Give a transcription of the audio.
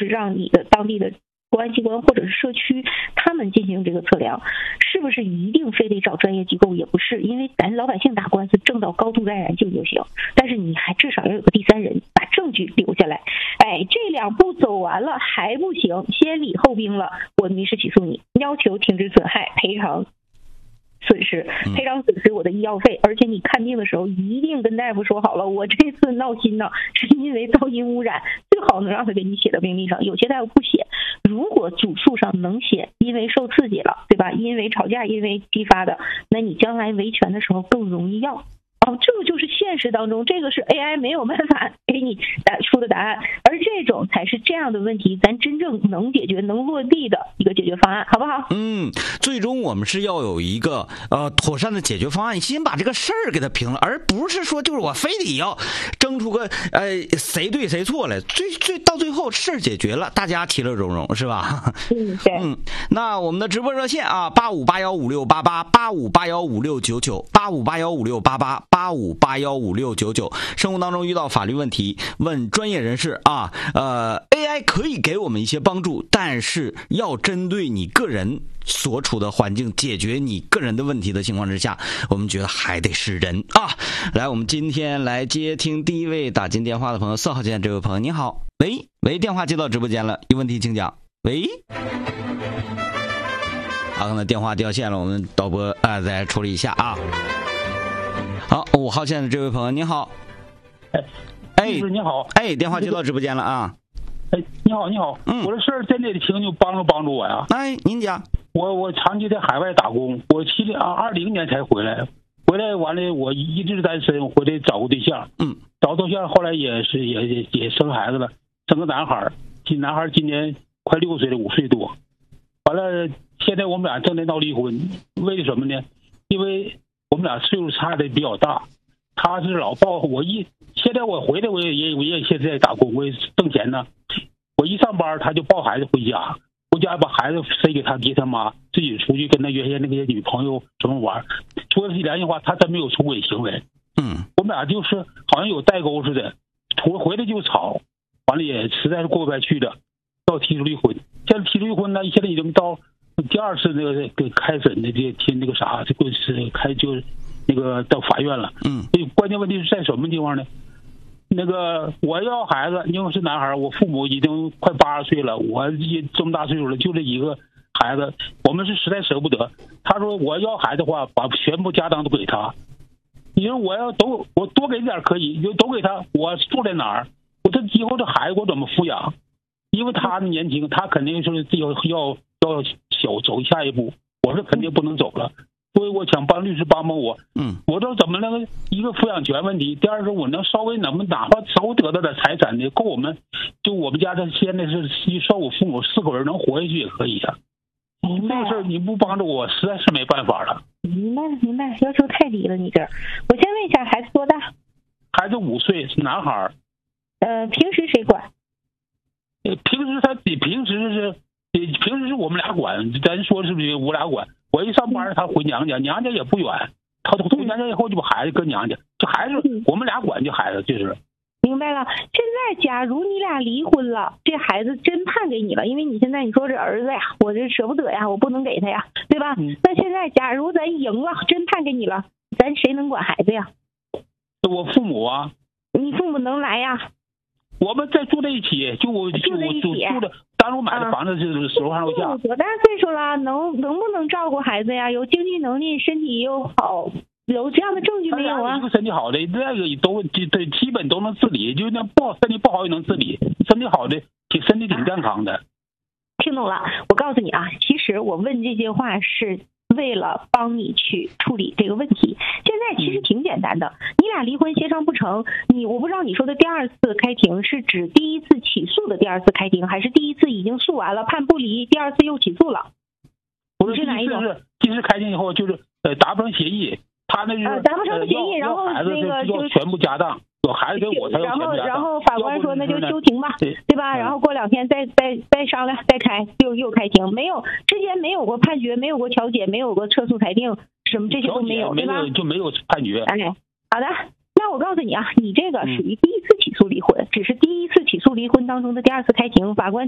就是让你的当地的公安机关或者是社区他们进行这个测量，是不是一定非得找专业机构？也不是，因为咱老百姓打官司挣到高度自然性就行，但是你还至少要有个第三人把证据留下来。哎，这2步走完了还不行，先礼后兵了，我民事起诉你，要求停止损害，赔偿损失，赔偿损失我的医药费，而且你看病的时候一定跟大夫说好了，我这次闹心呢是因为噪音污染，最好能让他给你写到病历上。有些大夫不写，如果主诉上能写，因为受刺激了，对吧？因为吵架，因为激发的，那你将来维权的时候更容易要。这个就是现实当中，这个是 AI 没有办法给你出的答案，而这种才是这样的问题咱真正能解决能落地的一个解决方案，好不好？ 最终我们是要有一个妥善的解决方案，先把这个事儿给它平了，而不是说就是我非得要争出个谁对谁错来，到最后事儿解决了，大家其乐融融，是吧？ 对。 那我们的直播热线啊，85815688，85815688，85815699，生活当中遇到法律问题问专业人士啊，AI 可以给我们一些帮助，但是要针对你个人所处的环境，解决你个人的问题的情况之下，我们觉得还得是人啊。来，我们今天来接听第一位打进电话的朋友，4号线这位朋友，你好，喂，电话接到直播间了，有问题请讲，喂。好，刚才电话掉线了，我们导播再处理一下啊。好，5号线的这位朋友，你好。 你好。 电话接到直播间了啊。 你好。我这事儿真的请你帮助我呀。 您讲。 我长期在海外打工，我20年才回来完了，我一直单身，回来找个对象。找对象后来也生孩子了，生个男孩今年快6岁了，5岁多。完了，现在我们俩正在闹离婚，为什么呢？因为我们俩岁数差的比较大，他是老抱我现在我回来我也现在打工，我也挣钱呢。我一上班他就抱孩子回家把孩子塞给他爹他妈，自己出去跟他原先那些女朋友什么玩。说句良心话，他真没有出轨行为。我们俩就是好像有代沟似的，回来就吵，完了也实在是过不下去的，要提出离婚。现在提出离婚呢，现在已经到第2次那个开审的听那个啥，这个是就是那个到法院了。所以关键问题是在什么地方呢？那个我要孩子，因为是男孩，我父母已经快80岁了，我也这么大岁数了，就这一个孩子，我们是实在舍不得。他说我要孩子的话，把全部家当都给他。你说我多给点可以，就都给他，我住在哪儿？我这以后这孩子我怎么抚养？因为他年轻，他肯定是要走下一步，我是肯定不能走了。所以我想帮律师帮我。我知道怎么那个一个抚养权问题，第二是我能稍微哪怕稍微得到点财产的，够我们家这现在是受我父母4口人能活下去也可以啊。这个事儿你不帮助我，实在是没办法了。 明白，要求太低了你这儿。我先问一下，孩子多大？ 孩子5岁，是男孩。 平时谁管？ 平时是我们俩管，咱说是不是我俩管？我一上班他回娘家，娘家也不远，他回娘家以后就把孩子跟娘家，就孩子我们俩管，就孩子就是。 明白了。现在假如你俩离婚了，这孩子真判给你了，因为你现在你说这儿子呀，我这舍不得呀，我不能给他呀，对吧？那现在假如咱赢了，真判给你了，咱谁能管孩子呀？ 我父母啊。 你父母能来呀？ 我们在住在一起，我住的，当时我买的房子是楼上楼下。 多大岁数了？能不能照顾孩子呀？有经济能力，身体又好，有这样的证据没有啊？ 一个身体好的，那个都基本都能自理，就那身体不好也能自理，身体好的身体挺健康的。 听懂了？我告诉你啊，其实我问这些话是为了帮你去处理这个问题。现在其实挺简单的，你俩离婚协商不成，我不知道你说的第2次开庭是指第1次起诉的第2次开庭，还是第1次已经诉完了判不离，第2次又起诉了？ 不是哪一种？第1次开庭以后就是达不成协议，他那是达不成协议，然后那个就全部家当。有孩子给我才有全部家当。 然后法官说那就休庭吧，对吧？然后过2天再商量，再开又开庭，之前没有过判决，没有过调解，没有过撤诉裁定，什么这些都没有，对吧？ 就没有判决。 好的，那我告诉你啊，你这个属于第1次起诉离婚，只是第1次起诉离婚当中的第2次开庭，法官